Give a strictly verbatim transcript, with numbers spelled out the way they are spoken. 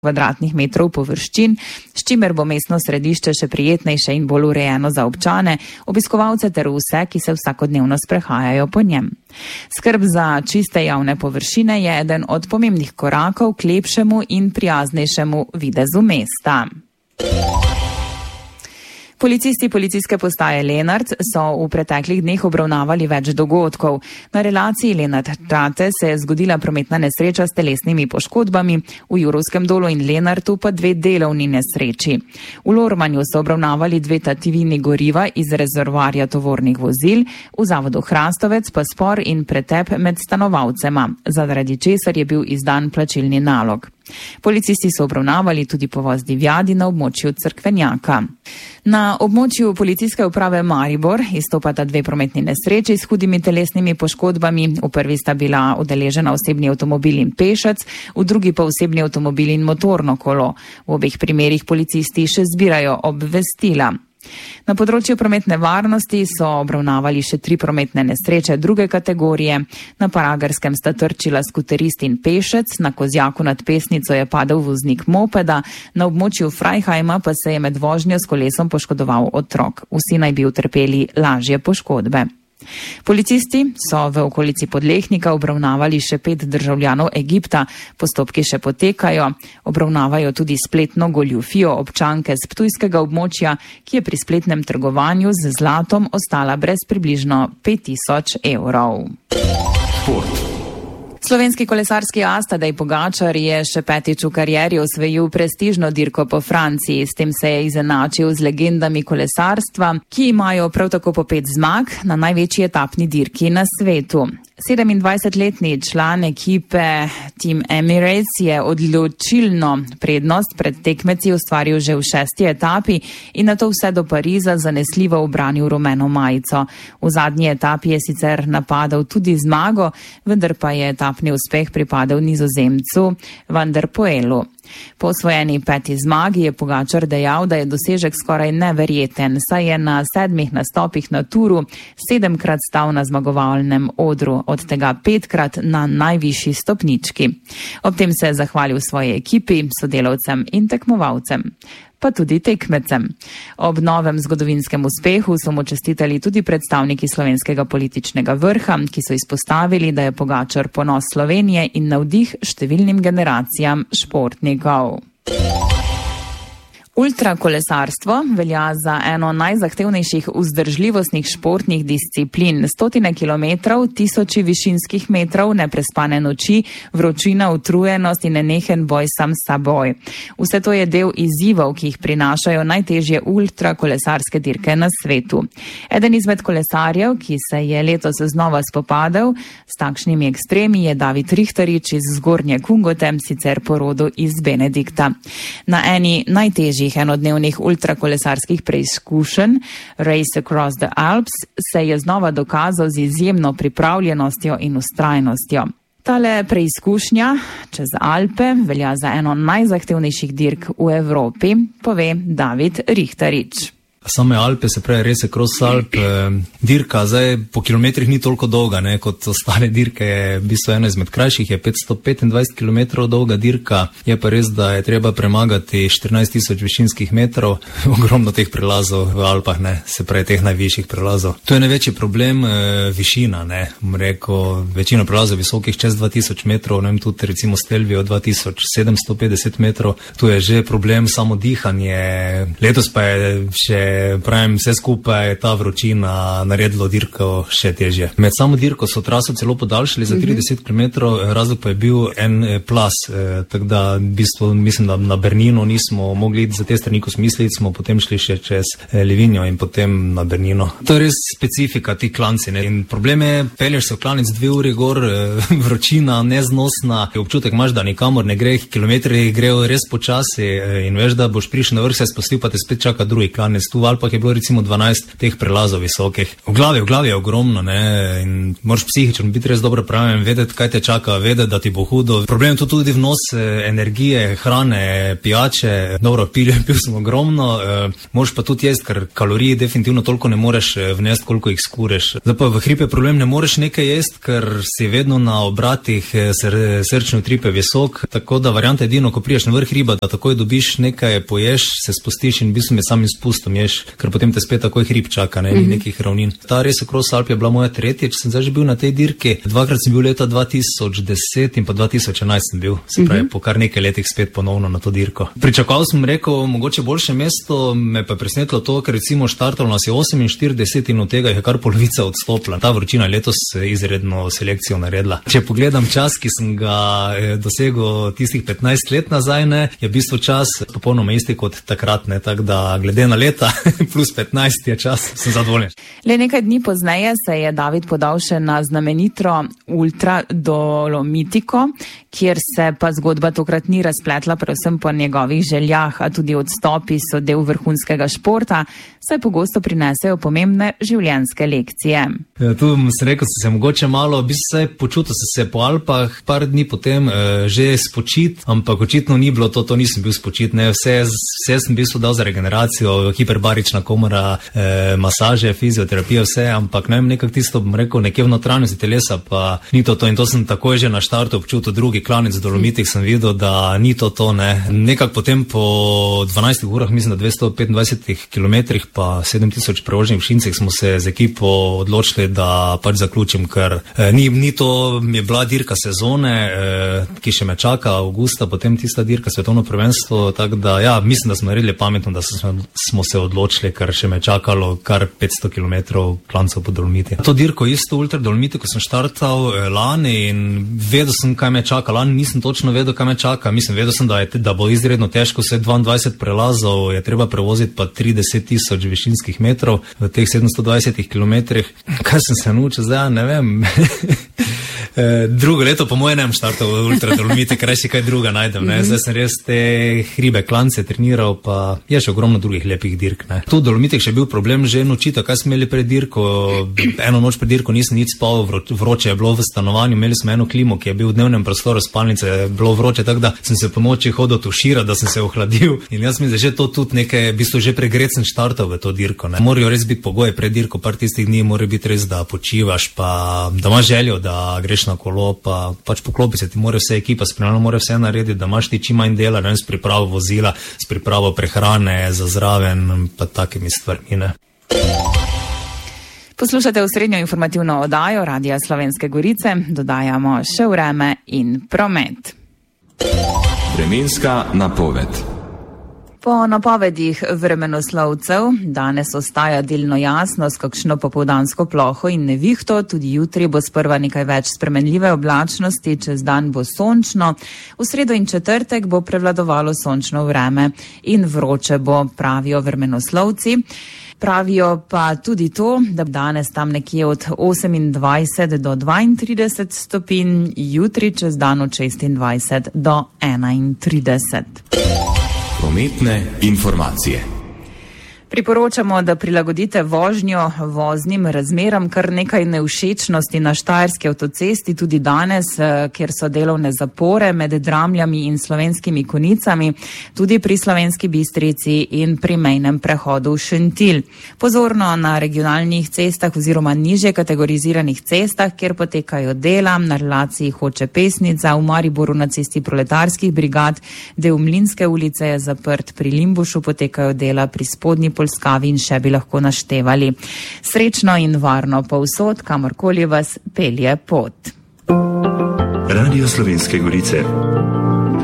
kvadratnih metrov površin, s čimer bo mestno središče še prijetnejše in bolj urejeno za občane, obiskovalce ter vse, ki se vsakodnevno sprehajajo po njem. Skrb za čiste javne površine je eden od pomembnih korakov k lepšemu in prijaznejšemu videzu mesta. Policisti policijske postaje Lenart so v preteklih dneh obravnavali več dogodkov. Na relaciji Lenart-Trate se je zgodila prometna nesreča s telesnimi poškodbami, v Jurovskem dolu in Lenartu pa dve delovni nesreči. V Lormanju so obravnavali dve tatvini goriva iz rezervoarja tovornih vozil, v zavodu Hrastovec pa spor in pretep med stanovalcema, zaradi česar je bil izdan plačilni nalog. Policisti so obravnavali tudi povoz divjadi na območju Cerkvenjaka. Na območju policijske uprave Maribor izstopata dve prometni nesreči s hudimi telesnimi poškodbami. V prvi sta bila udeležena osebni avtomobil in pešec, v drugi pa osebni avtomobil in motorno kolo. V obeh primerih policisti še zbirajo obvestila. Na področju prometne varnosti so obravnavali še tri prometne nesreče druge kategorije. Na Paragarskem sta trčila skuterist in pešec, na Kozjaku nad Pesnico je padel voznik mopeda, na območju Freihajma pa se je med vožnjo s kolesom poškodoval otrok. Vsi naj bi utrpeli lažje poškodbe. Policisti so v okolici Podlehnika obravnavali še pet državljanov Egipta, postopki še potekajo, obravnavajo tudi spletno goljufijo občanke z ptujskega območja, ki je pri spletnem trgovanju z zlatom ostala brez približno pet tisoč evrov. Sport. Slovenski kolesarski as Tadej Pogačar je še petič v karieri osvojil prestižno dirko po Franciji. S tem se je izenačil z legendami kolesarstva, ki imajo prav tako po pet zmag na največji etapni dirki na svetu. sedemindvajsetletni član ekipe Team Emirates je odločilno prednost pred tekmeci ustvaril že v šesti etapi in nato vse do Pariza zanesljivo ubranil rumeno majico. V zadnji etapi je sicer napadal tudi zmago, vendar pa je etapni uspeh pripadal Nizozemcu Van der Poelu. Po osvojeni peti zmagi je Pogačar dejal, da je dosežek skoraj neverjeten, saj je na sedmih nastopih na turu sedemkrat stal na zmagovalnem odru, od tega petkrat na najvišji stopnički. Ob tem se je zahvalil svoji ekipi, sodelavcem in tekmovalcem, pa tudi tekmecem. Ob novem zgodovinskem uspehu so mu čestitali tudi predstavniki slovenskega političnega vrha, ki so izpostavili, da je Pogačar ponos Slovenije in navdih številnim generacijam športnikov. Ultrakolesarstvo velja za eno najzahtevnejših vzdržljivostnih športnih disciplin. Stotine kilometrov, tisoči višinskih metrov, neprespane noči, vročina, utrujenost in nenehen boj sam s seboj. Vse to je del izzivov, ki jih prinašajo najtežje ultrakolesarske dirke na svetu. Eden izmed kolesarjev, ki se je letos znova spopadel s takšnimi ekstremi, je David Richtarič iz Zgornje Kungote, sicer po rodu iz Benedikta. Na eni najtežjih enodnevnih ultrakolesarskih preizkušenj Race Across the Alps se je znova dokazal z izjemno pripravljenostjo in vztrajnostjo. Tale preizkušnja čez Alpe velja za eno najzahtevnejših dirk v Evropi, pove David Richtarič. Same Alpe, se pravi Race Across Alp, dirka zdaj po kilometrih ni toliko dolga, ne, kot ostale dirke, je v bistvu ena izmed krajših, je petsto petindvajset kilometrov dolga dirka, je pa res, da je treba premagati štirinajst tisoč višinskih metrov, ogromno teh prelazov v Alpah, ne, se pravi teh najvišjih prelazov. To je največji problem, e, višina, ne, rekel, večina prelazov visokih čez dva tisoč metrov, ne vem, tudi recimo Stelvio dva tisoč sedemsto petdeset metrov, tu je že problem samo dihanje, letos pa je še pravim, vse skupaj ta vročina naredilo dirko še težje. Med samo dirko so traso celo podaljšali za trideset kilometrov, razlog pa je bil en plas, eh, tako da v bistvu mislim, da na Bernino nismo mogli iti za te strani, ko smo mislili, smo potem šli še čez eh, Livigno in potem na Bernino. To je res specifika ti klanci, ne? In problem je, pelješ se v klanec dve uri gor, eh, vročina, neznosna, občutek imaš, da nikamor ne gre, kilometri grejo res počasi eh, in veš, da boš prišel na vrh, se spustil, pa te spet čaka drugi klanec tu tu v Alpah je bilo recimo dvanajst teh prelazov visokih. V glavi, v glavi je ogromno, ne, in moraš psihično biti res dobro pripravljen, vedeti, kaj te čaka, vedeti, da ti bo hudo. Problem je tudi vnos energije, hrane, pijače. Dobro, pil, pil sem ogromno, e, moraš pa tudi jesti, ker kalorij definitivno toliko ne moreš vnesti, koliko jih skureš. Zdaj pa v hripe problem, ne moreš nekaj jesti, ker si vedno na obratih sr, srčne utripe visok, tako da varianta edino, ko priješ na vrh hriba, da takoj dobiš nekaj, poješ, se spustiš in v bistvu med samim spustom ješ, ker potem te spet takoj hrib čaka, ne, ni nekih ravnin. Ta Race Across Alp je bila moja tretjič, sem zdaj že bil na tej dirki, dvakrat sem bil leta dva tisoč deset in pa dva tisoč enajst sem bil, se pravi, po kar nekaj letih spet ponovno na to dirko. Pričakoval sem, rekel, mogoče boljše mesto, me pa presnetilo to, ker recimo štartalo nas je oseminštirideset in od tega je kar polovica odstopila. Ta vročina je letos izredno selekcijo naredila. Če pogledam čas, ki sem ga dosegel tistih petnajst let nazaj, ne, je v bistvu čas popolnoma isti kot takrat, ne, tako da glede na leta plus petnajst je čas, sem zadovoljen. Le nekaj dni pozneje se je David podal še na znamenito Ultra Dolomitiko, kjer se pa zgodba tokrat ni razpletla predvsem po njegovih željah, a tudi odstopi so del vrhunskega športa, saj pogosto prinesejo pomembne življenjske lekcije. Ja, tu sem rekel, sem se mogoče malo, bi se počutil se po Alpah, par dni potem eh, že spočit, ampak očitno ni bilo to, to nisem bil spočit, ne, vse, vse sem bil dal za regeneracijo, hiperbarična komora, eh, masaže, fizioterapija, vse, ampak ne vem, nekako tisto, bom rekel, nekje v notranjosti telesa, pa ni to to in to sem takoj že na štartu občutil, drugi klanec v Dolomitih sem videl, da ni to to, ne. Nekako potem po dvanajstih urah, mislim, da dvesto petindvajsetih kilometrih pa sedem tisoč prevoženih v Šincih smo se z ekipo odločili, da pač zaključim, ker eh, ni, ni to, je bila dirka sezone, eh, ki še me čaka avgusta, potem tista dirka svetovno prvenstvo, tako da ja, mislim, da smo naredili pametno, da smo, smo se odločili, ker še me čakalo kar petsto kilometrov klancev po Dolomiti. To dirko isto Ultra Dolomiti, ko sem štartal eh, lani in vedel sem, kaj me čaka. Lani nisem točno vedel, kaj me čaka. Mislim, vedel sem, da, je, da bo izredno težko, vse dvaindvajset prelazov, je treba prevoziti pa trideset tisoč višinskih metrov v teh sedemsto dvajsetih kilometrih. Kaj sem se naučil zdaj, ne vem. Drugo leto po mojem nem štartal v Ultra Dolomiti, ker še kaj druga najdem, ne. Zdaj sem res te hribe, klance treniral, pa je še ogromno drugih lepih dirk, ne. Tu v Dolomitih še bil problem že nočitev, kaj smo imeli pred dirko, eno noč pred dirko nisem nič spal, vroče je bilo v stanovanju, imeli smo eno klimo, ki je bil v dnevnem prostoru spalnice, je bilo vroče, tako da sem se po noči hodil tuširati, da sem se ohladil in jaz mislim, da že to tudi nekaj, v bistvu že pregret sem štartal v to dirko, ne. Morajo res biti pogoji pred dirko, par tistih dni mora biti res, da počivaš, pa da imaš željo, da greš na kolo, pa pač poklopi se ti, mora vse ekipa spremljeno, mora vse narediti, da imaš ti čim manj dela, ne, s pripravo vozila, s pripravo prehrane za zraven, pa takimi stvarmi, ne. Poslušate osrednjo informativno oddajo Radia Slovenske Gorice, dodajamo še vreme in promet. Vremenska napoved. Po napovedih vremenoslovcev danes ostaja delno jasno s kakšno popoldansko ploho in nevihto, tudi jutri bo sprva nekaj več spremenljive oblačnosti, čez dan bo sončno, v sredo in četrtek bo prevladovalo sončno vreme in vroče bo, pravijo vremenoslovci. Pravijo pa tudi to, da danes tam nekje od osemindvajset do dvaintrideset stopinj, jutri čez dan od šestindvajset do enaintrideset. Prometne informacije. Priporočamo, da prilagodite vožnjo voznim razmeram, kar nekaj nevšečnosti na Štajerski avtocesti tudi danes, kjer so delovne zapore med Dramljami in Slovenskimi Konicami, tudi pri Slovenski Bistrici in pri mejnem prehodu Šentilj. Pozorno na regionalnih cestah oziroma nižje kategoriziranih cestah, kjer potekajo dela na relaciji Hoče-Pesnica, v Mariboru na cesti Proletarskih brigad, del Mlinske ulice je zaprt, pri Limbušu potekajo dela pri spodnji Polskavi in še bi lahko naštevali. Srečno in varno povsod, kamorkoli vas pelje pot. Radio Slovenske Gorice.